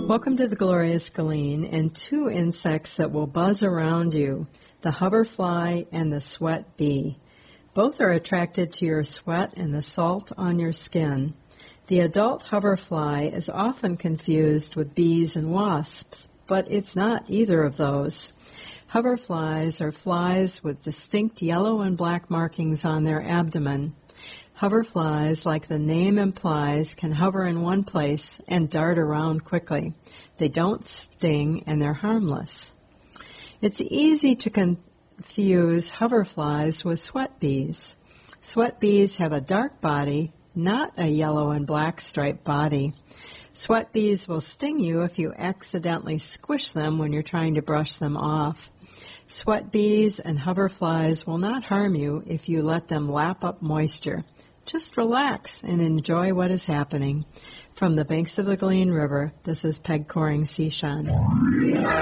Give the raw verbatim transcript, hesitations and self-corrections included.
Welcome to the Glorious Glean, and two insects that will buzz around you, the hoverfly and the sweat bee. Both are attracted to your sweat and the salt on your skin. The adult hoverfly is often confused with bees and wasps, but it's not either of those. Hoverflies are flies with distinct yellow and black markings on their abdomen. Hoverflies, like the name implies, can hover in one place and dart around quickly. They don't sting and they're harmless. It's easy to confuse hoverflies with sweat bees. Sweat bees have a dark body, not a yellow and black striped body. Sweat bees will sting you if you accidentally squish them when you're trying to brush them off. Sweat bees and hoverflies will not harm you if you let them lap up moisture. Just relax and enjoy what is happening. From the banks of the Glean River, this is Peg Coring Seashon.